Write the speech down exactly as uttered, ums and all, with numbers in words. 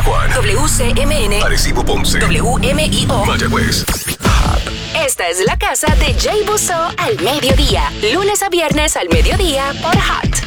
Juan, W C M N, Arecibo, Ponce, W M I O, Mayagüez. Esta es la casa de Jay Busso al mediodía, lunes a viernes al mediodía por Hot.